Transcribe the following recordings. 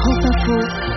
France Info.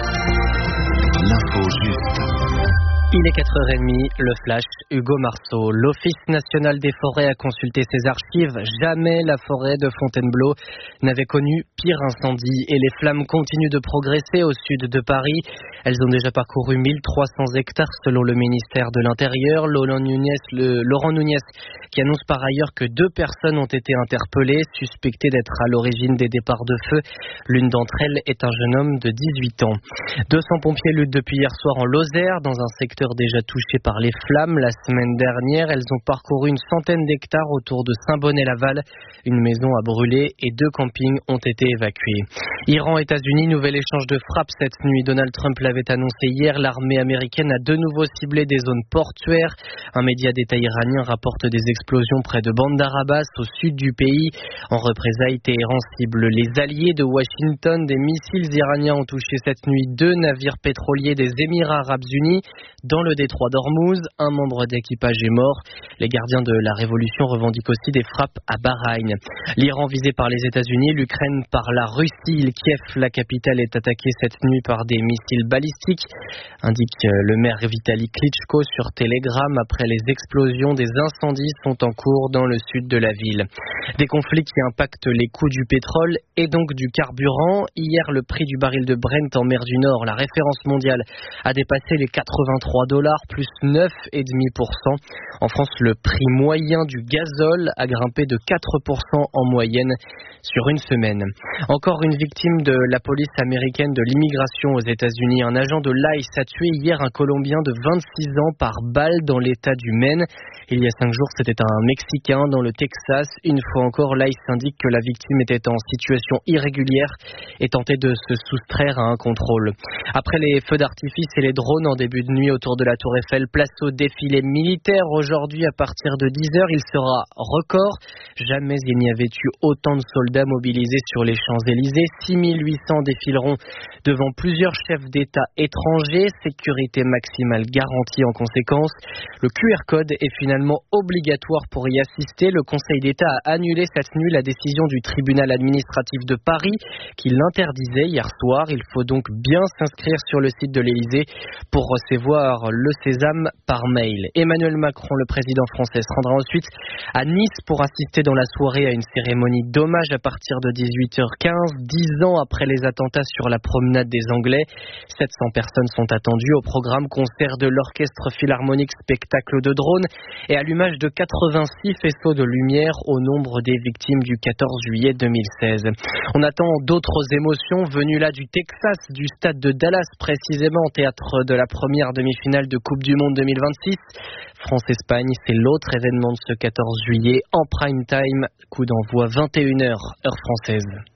L'info juste. Il est 4h30, le flash, Hugo Marceau. L'Office national des forêts a consulté ses archives. Jamais la forêt de Fontainebleau n'avait connu pire incendie. Et les flammes continuent de progresser au sud de Paris. Elles ont déjà parcouru 1300 hectares selon le ministère de l'Intérieur. Laurent Nunez qui annonce par ailleurs que 2 personnes ont été interpellées, suspectées d'être à l'origine des départs de feu. L'une d'entre elles est un jeune homme de 18 ans. 200 pompiers luttent depuis hier soir en Lozère, dans un secteur déjà touché par les flammes. La semaine dernière, elles ont parcouru une centaine d'hectares autour de Saint-Bonnet-Laval. Une maison a brûlé et 2 campings ont été évacués. Iran, États-Unis, nouvel échange de frappes cette nuit. Donald Trump l'avait annoncé hier. L'armée américaine a de nouveau ciblé des zones portuaires. Un média d'État iranien rapporte des explosions près de Bandar Abbas, au sud du pays. En représailles, Téhéran cible les alliés de Washington. Des missiles iraniens ont touché cette nuit 2 navires pétroliers des Émirats arabes unis dans le détroit d'Ormuz. Un membre d'équipage est mort. Les gardiens de la révolution revendiquent aussi des frappes à Bahreïn. L'Iran visé par les États-Unis, l'Ukraine par la Russie. Kiev, la capitale, est attaquée cette nuit par des missiles balistiques, indique le maire Vitali Klitschko sur Telegram. Après les explosions, des incendies sont en cours dans le sud de la ville. Des conflits qui impactent les coûts du pétrole et donc du carburant. Hier, le prix du baril de Brent en mer du Nord, la référence mondiale, a dépassé les $83, plus 9,5%. En France, le prix moyen du gazole a grimpé de 4% en moyenne sur une semaine. Encore une victime de la police américaine de l'immigration aux États-Unis. Un agent de l'ICE a tué hier un Colombien de 26 ans par balle dans l'État du Maine. Il y a 5 jours, c'était un Mexicain dans le Texas. Une fois encore, l'ICE indique que la victime était en situation irrégulière et tentait de se soustraire à un contrôle. Après les feux d'artifice et les drones en début de nuit autour de la Tour Eiffel, place au défilé militaire. Aujourd'hui, à partir de 10h, il sera record. Jamais il n'y avait eu autant de soldats mobilisés sur les Champs-Élysées. 6800 défileront devant plusieurs chefs d'État étrangers. Sécurité maximale garantie en conséquence. Le QR code est finalement obligatoire pour y assister. Le Conseil d'État a annulé cette nuit la décision du tribunal administratif de Paris qui l'interdisait hier soir. Il faut donc bien s'inscrire sur le site de l'Élysée pour recevoir le sésame par mail. Emmanuel Macron, le président français, se rendra ensuite à Nice pour assister dans la soirée à une cérémonie d'hommage à partir de 18h15, 10 ans après les attentats sur la promenade des Anglais. 700 personnes sont attendues. Au programme, concert de l'Orchestre Philharmonique, spectacle de drones et allumage de 86 faisceaux de lumière au nombre des victimes du 14 juillet 2016. On attend d'autres émotions venues là du Texas, du stade de Dallas précisément, théâtre de la première demi-finale de Coupe du Monde 2026. France-Espagne, c'est l'autre événement de ce 14 juillet en prime time, coup d'envoi 21h, heure française.